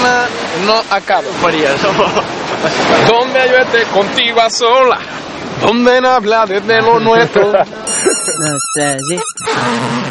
mañana no acaba. Donde yo esté contigo a sola, donde no habla desde lo nuestro. Nostalgia.